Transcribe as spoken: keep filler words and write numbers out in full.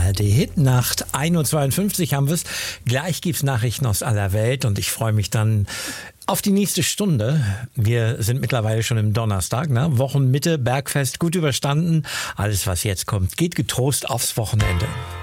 R D Hitnacht. ein Uhr zweiundfünfzig haben wir es. Gleich gibt's Nachrichten aus aller Welt und ich freue mich dann auf die nächste Stunde. Wir sind mittlerweile schon im Donnerstag, ne? Wochenmitte, Bergfest gut überstanden. Alles, was jetzt kommt, geht getrost aufs Wochenende.